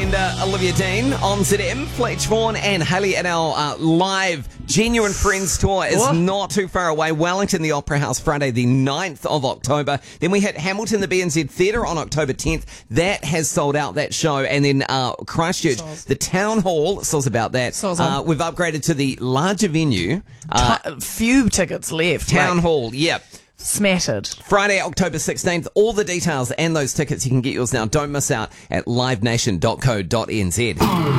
Brenda, Olivia Dean on ZM. Fletch Vaughan and Haley and our live Genuine Friends tour is not too far away. Wellington, the Opera House, Friday the 9th of October. Then we hit Hamilton, the BNZ Theatre on October 10th. That has sold out, that show. And then Christchurch, the Town Hall, sells about that. We've upgraded to the larger venue. Few tickets left. Town Hall, yep. Smattered. Friday, October 16th. All the details and those tickets, you can get yours now. Don't miss out at livenation.co.nz.